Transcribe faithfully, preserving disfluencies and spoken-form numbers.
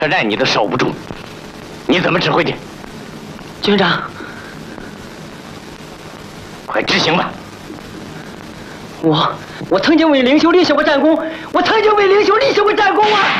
可战你都守不住，你怎么指挥的？ 军长， 快执行吧！ 我我曾经为领袖立下过战功，我曾经为领袖立下过战功啊！